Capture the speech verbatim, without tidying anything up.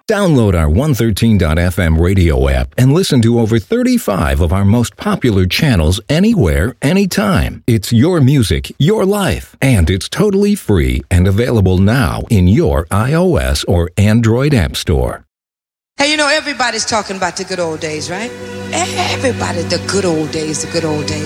Download our one thirteen dot f m radio app and listen to over thirty-five of our most popular channels anywhere, anytime. It's your music, your life, and it's totally free and available now in your iOS or Android app store. Hey, you know, everybody's talking about the good old days, right? Everybody, the good old days, the good old days.